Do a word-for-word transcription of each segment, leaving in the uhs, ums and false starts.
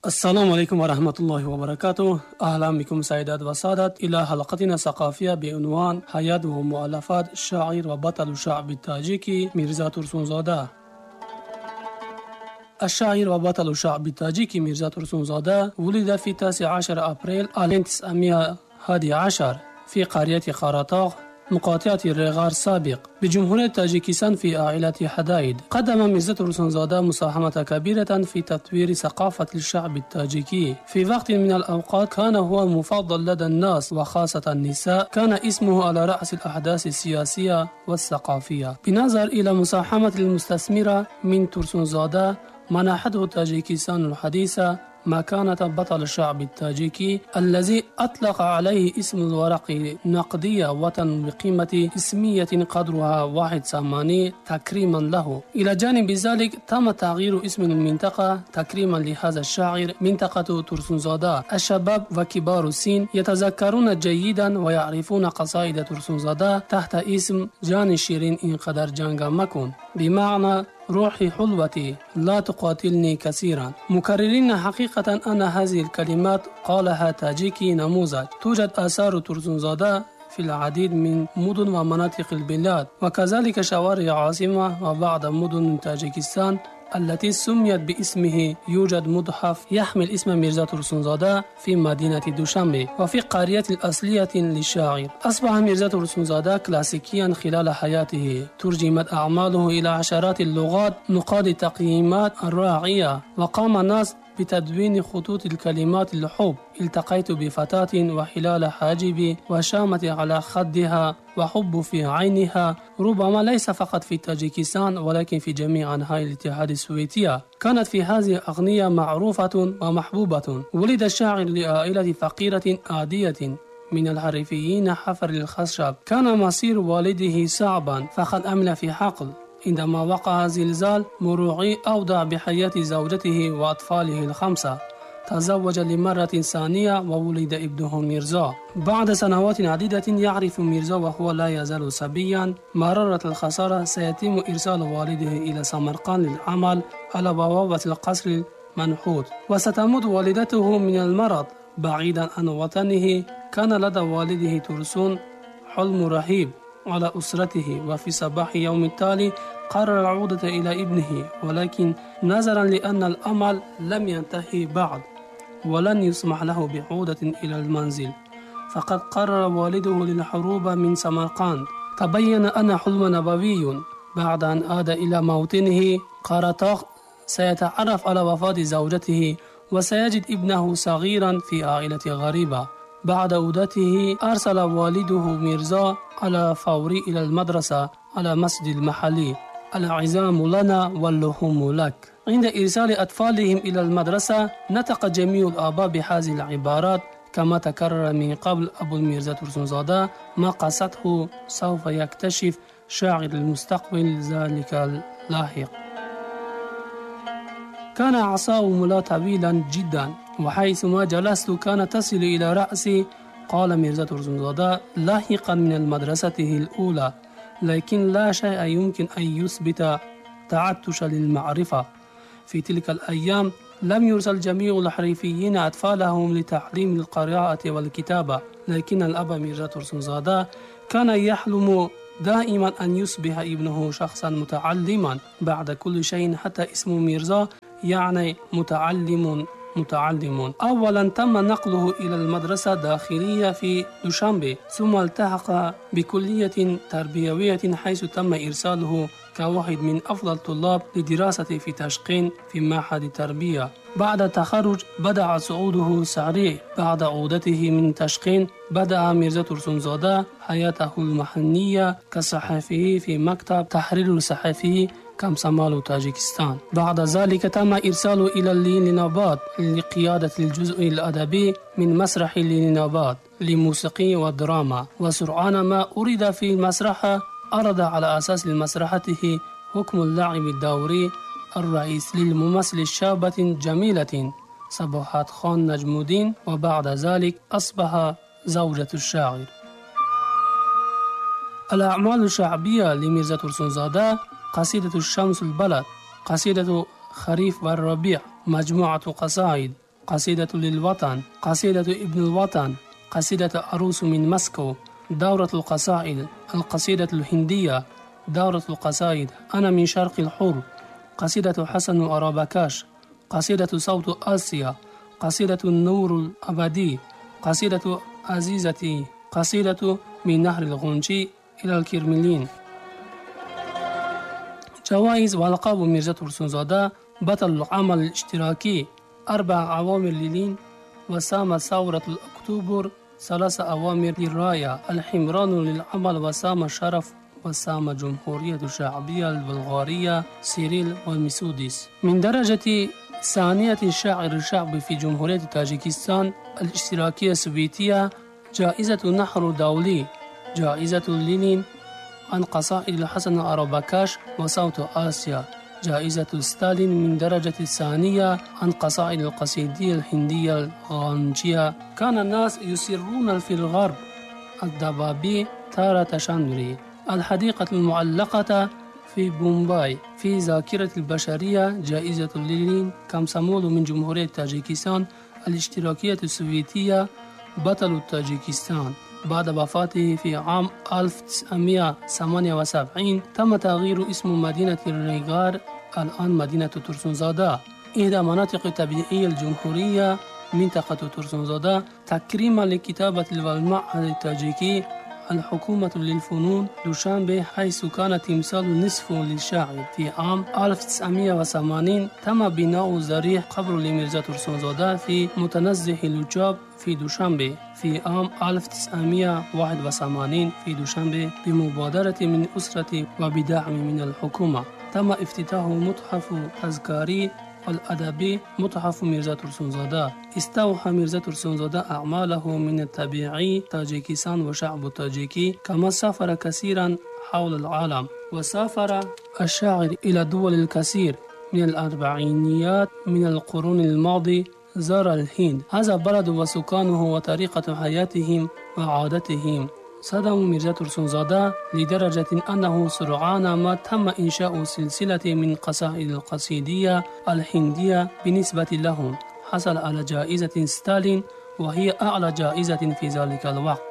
السلام عليكم ورحمة الله وبركاته. أهلا بكم سيدات وسادات إلى حلقتنا الثقافية بعنوان حياة ومؤلفات الشاعر وبطل الشعب التاجيكي ميرزا ترسونزاده. الشاعر وبطل الشعب التاجيكي ميرزا ترسونزاده ولد في تاسع عشر أبريل ألف وتسعمائة وأحد عشر في قرية قرطاغ مقاطعة الرغار السابق بجمهورية تاجيكستان في عائلة حدايد. قدم ميرزا ترسونزاده مساهمة كبيرة في تطوير ثقافة الشعب التاجيكي. في وقت من الأوقات كان هو المفضل لدى الناس وخاصة النساء. كان اسمه على رأس الأحداث السياسية والثقافية. بنظر إلى مساهمة المستثمرة من ترسونزاده منحته تاجيكستان الحديثة مكانة بطل الشعب التاجيكي الذي أطلق عليه اسم الورق نقدية وطن بقيمة اسمية قدرها واحد ثمانية تكريما له. إلى جانب ذلك تم تغيير اسم المنطقة تكريما لهذا الشاعر منطقة ترسونزاده. الشباب وكبار السن يتذكرون جيدا ويعرفون قصائد ترسونزاده تحت اسم جان شيرين إنقدر جنگ مكن، بمعنى روحي حلوتي لا تقاتلني كثيرا، مكررين حقيقة أن هذه الكلمات قالها تاجيكي نموذج. توجد آثار ترسونزاده في العديد من مدن ومناطق البلاد، وكذلك شوارع عاصمة وبعض مدن تاجيكستان التي سميت باسمه. يوجد متحف يحمل اسم ميرزا ترسونزاده في مدينة دوشنبه وفي قرية الأصلية للشاعر. أصبح ميرزا ترسونزاده كلاسيكيا خلال حياته. ترجمت أعماله إلى عشرات اللغات. نقاد تقييمات الراعية. وقام الناس بتدوين خطوط الكلمات الحب. التقيت بفتاة وحلال حاجبي وشامت على خدها وحب في عينها، ربما ليس فقط في تاجيكستان ولكن في جميع أنحاء الاتحاد السوفيتي. كانت في هذه الأغنية معروفة ومحبوبة. ولد الشاعر لعائلة فقيرة عادية من الحرفيين حفر الخشب. كان مصير والده صعبا فقد أمل في حقل. عندما وقع زلزال مروعي أودع بحياة زوجته وأطفاله الخمسة. تزوج لمرة ثانية وولد ابنه ميرزا. بعد سنوات عديدة يعرف ميرزا وهو لا يزال صبيا مرارة الخسارة. سيتم إرسال والده إلى سمرقند للعمل على بوابة القصر المنحوت، وستموت والدته من المرض بعيدا عن وطنه. كان لدى والده ترسون حلم رهيب على أسرته، وفي صباح يوم التالي قرر العودة إلى ابنه، ولكن نظرا لأن الأمل لم ينتهي بعد ولن يسمح له بعودة إلى المنزل، فقد قرر والده للهروب من سمرقند. تبين أن حلم نبوي. بعد أن عاد إلى موطنه قرطاغ سيتعرف على وفاة زوجته وسيجد ابنه صغيرا في عائلة غريبة. بعد عودته أرسل والده ميرزا على فوري إلى المدرسة على مسجد المحلي: العزام لنا واللحوم لك. عند إرسال أطفالهم إلى المدرسة نطق جميع الآباء بهذه العبارات. كما تكرر من قبل أبو الميرزا ترسونزاده ما قصته سوف يكتشف شاعر المستقبل ذلك اللاحق. كان عصاه ملا طويلا جدا، وحيثما جلست كانت تصل إلى رأسي. قال ميرزا ترسونزاده لاحقا من مدرسته الأولى. لكن لا شيء يمكن أن يثبت تعطش للمعرفة. في تلك الأيام لم يرسل جميع الحرفيين أطفالهم لتعليم القراءة والكتابة، لكن الأب ميرزا ترسونزاده كان يحلم دائما أن يصبح ابنه شخصا متعلما. بعد كل شيء حتى اسم ميرزا يعني متعلم متعلم. أولا تم نقله إلى المدرسة الداخلية في دوشنبه، ثم التحق بكلية تربوية حيث تم إرساله كواحد من أفضل الطلاب لدراسة في تاشقين في معهد التربية. بعد التخرج بدأ صعوده سريع. بعد عودته من تاشقين بدأ ميرزا ترسونزاده حياته المهنية كصحفي في مكتب تحرير الصحفي كمسمال تاجيكستان. بعد ذلك تم إرساله إلى لينيناباد لقيادة الجزء الأدبي من مسرح لينيناباد للموسيقى والدراما. وسرعان ما أريد في المسرح أرد على أساس مسرحته حكم اللعب الدوري الرئيس للممثل شابة جميلة صباحات خان نجم الدين، وبعد ذلك أصبح زوجة الشاعر. الأعمال الشعبية لميرزا ترسونزاده: قصيدة الشمس البلد، قصيدة خريف والربيع، مجموعة قصائد، قصيدة للوطن، قصيدة ابن الوطن، قصيدة عروس من مسكو، دورة القصائد، القصيدة الهندية، دورة القصائد، أنا من شرق الحر، قصيدة حسن أرابكاش، قصيدة صوت آسيا، قصيدة النور الأبدي، قصيدة عزيزتي، قصيدة من نهر الغنجي إلى الكرملين. جوائز وألقاب ميرزا ترسونزاده: بطل العمل الاشتراكي، أربع عوامر للين، وسام ثورة الأكتوبر، ثلاث أوامر للراية، الحمران للعمل، وسام الشرف، وسام جمهورية الشعبية البلغارية سيريل والميسوديس. من درجة ثانية الشاعر الشعبي في جمهورية تاجيكستان الاشتراكية السوفيتية جائزة نحر دولي، جائزة لينين عن قصائد الحسن أرابكاش وصوت آسيا، جائزة ستالين من درجة الثانية عن قصائد القصيدية الهندية الغانجية. كان الناس يسرون في الغرب الضبابي تارة شاندري، الحديقة المعلقة في بومباي في ذاكرة البشرية، جائزة لينين كمسمول من جمهورية تاجيكستان الاشتراكية السوفيتية، بطل تاجيكستان. بعد وفاته في عام ألف وتسعمائة وثمانية وسبعين تم تغيير اسم مدينة ريغار الآن مدينة ترسونزاده، إحدى مناطق الطبيعية الجمهورية منطقة ترسونزاده، تكريما لكتابة والمعهد التاجيكي. الحكومة للفنون دوشانبه، حيث كان تمثال نصف للشاعر. في عام ألف وتسعمائة وثمانين تم بناء ضريح قبر لميرزا ترسونزاده في متنزه لوجاب في دوشانبه. في عام ألف وتسعمائة وواحد وثمانين في دوشانبه بمبادرة من أسرة وبدعم من الحكومة تم افتتاح متحف تذكاري الأدبي، متحف ميرزا ترسونزاده. استوحى ميرزا ترسونزاده أعماله من الطبيعي تاجيكستان وشعب التاجيكي، كما سافر كثيرا حول العالم، وسافر الشاعر إلى دول الكثير من الأربعينيات من القرون الماضي. زار الهند، هذا بلد وسكانه وطريقة حياتهم وعاداتهم. صدموا ميرزا ترسونزاده لدرجة أنه سرعان ما تم إنشاء سلسلة من قصائد القصيدية الهندية بالنسبة لهم، حصل على جائزة ستالين وهي أعلى جائزة في ذلك الوقت.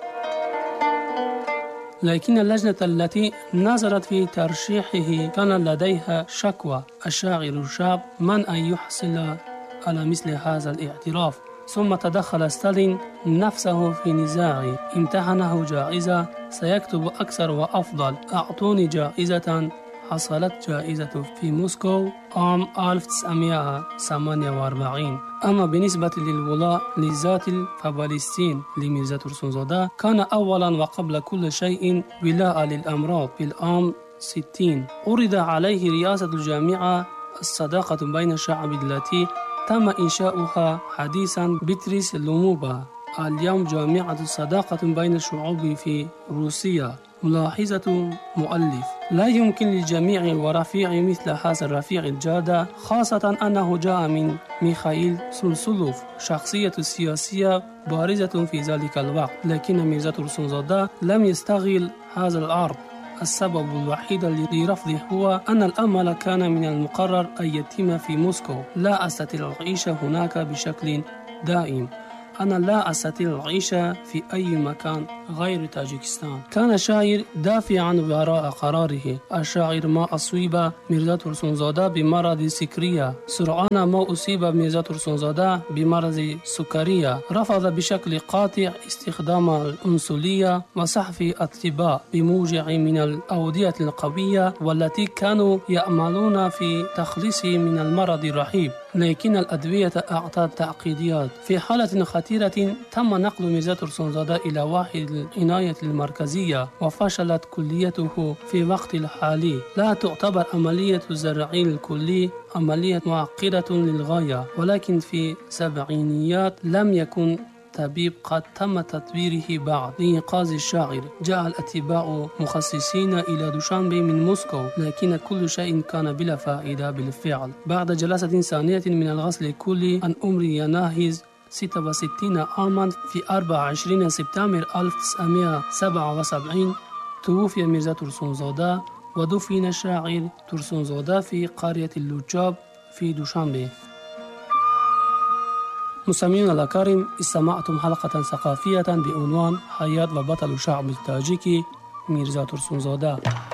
لكن اللجنة التي نظرت في ترشيحه كان لديها شكوى. الشاعر الشاب من أن يحصل على مثل هذا الاعتراف، ثم تدخل ستالين نفسه في نزاعه، امتحنه جائزة سيكتب أكثر وأفضل، أعطوني جائزة. حصلت جائزة في موسكو عام ألف وتسعمائة وثمانية وأربعين. أما بالنسبة للولاء لذات فلسطين لميرزا ترسونزاده، كان أولا وقبل كل شيء ولاء للأمراض. في العام ستين عرض عليه رئاسة الجامعة الصداقة بين الشعب التي تم إنشاؤها حديثا بتريس لوموبا، اليوم جامعة الصداقة بين الشعوب في روسيا. ملاحظة مؤلف: لا يمكن للجميع ورفيع مثل هذا الرفيع الجادة، خاصة أنه جاء من ميخائيل سولسولوف، شخصية سياسية بارزة في ذلك الوقت. لكن ميرزا ترسونزاده لم يستغل هذا العرض. السبب الوحيد لرفضه هو أن الأمل كان من المقرر أن يتم في موسكو. لا أستطيع العيش هناك بشكل دائم، أنا لا أستطيع العيش في أي مكان غير تاجيكستان. كان الشاعر دافعا وراء قراره. الشاعر ما أصيب ميرزا ترسونزاده بمرض سكرية، سرعان ما أصيب ميرزا ترسونزاده بمرض سكرية. رفض بشكل قاطع استخدام الأنسولية وصحف الأطباء بموجع من الأودية القوية والتي كانوا يأملون في تخليصه من المرض الرهيب، لكن الأدوية أعطت تعقيدات. في حالة خطيرة تم نقل ميرزا ترسونزاده إلى واحد العناية المركزية، وفشلت كليته في وقت الحالي. لا تعتبر عملية الزرعي الكلي عملية معقدة للغاية، ولكن في السبعينيات لم يكن طبيب قد تم تطويره بعد. لإنقاذ الشاعر جاء الأطباء مخصصين إلى دوشانبه من موسكو، لكن كل شيء كان بلا فائدة بالفعل. بعد جلسة ثانية من الغسل الكلي عن عمر يناهز ستة وستين عاما، في أربعة وعشرين سبتمبر ألف وتسعمائة وسبعة وسبعين توفي ميرزا ترسونزاده، ودفن الشاعر ترسونزاده في قرية اللوجاب في دوشانبه. مستمعينا الأكارم، استمعتم حلقة ثقافية بعنوان حياة وبطل الشعب التاجيكي ميرزا ترسونزاده.